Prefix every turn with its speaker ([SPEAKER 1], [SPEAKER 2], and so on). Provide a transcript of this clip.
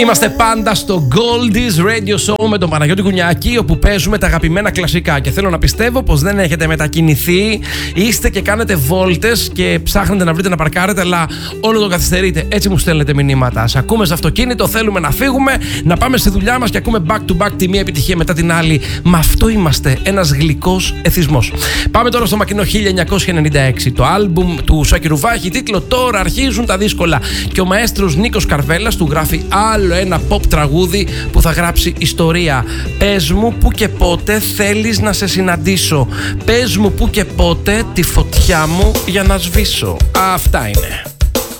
[SPEAKER 1] Είμαστε πάντα στο Goldies Radio Show με τον Παναγιώτη Κουνιάκη, όπου παίζουμε τα αγαπημένα κλασικά. Και θέλω να πιστεύω πως δεν έχετε μετακινηθεί, είστε και κάνετε βόλτες και ψάχνετε να βρείτε να παρκάρετε, αλλά όλο το καθυστερείτε. Έτσι μου στέλνετε μηνύματα. Σας ακούμε στο αυτοκίνητο, θέλουμε να φύγουμε, να πάμε στη δουλειά μας και ακούμε back to back τη μία επιτυχία μετά την άλλη. Μα αυτό είμαστε, ένας γλυκός εθισμός. Πάμε τώρα στο μακρινό 1996. Το άλμπουμ του Σάκη Ρουβά έχει τίτλο «Τώρα αρχίζουν τα δύσκολα». Και ο μαέστρος Νίκος Καρβέλας του γράφει άλλο ένα pop τραγούδι που θα γράψει ιστορία. Πες μου που και πότε θέλεις να σε συναντήσω. Πες μου που και πότε τη φωτιά μου για να σβήσω. Αυτά είναι.